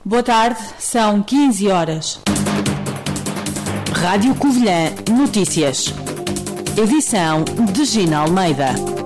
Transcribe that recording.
Boa tarde, são 15 horas. Rádio Covilhã Notícias. Edição de Gina Almeida.